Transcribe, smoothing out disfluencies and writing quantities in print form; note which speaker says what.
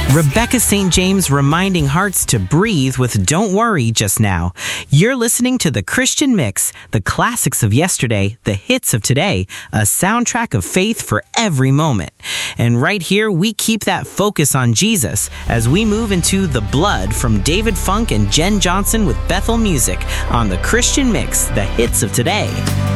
Speaker 1: Rebecca St. James reminding hearts to breathe with Don't Worry just now. You're listening to The Christian Mix, the classics of yesterday, the hits of today, a soundtrack of faith for every moment. And right here, we keep that focus on Jesus as we move into The Blood from David Funk and Jen Johnson with Bethel Music on The Christian Mix, the hits of today.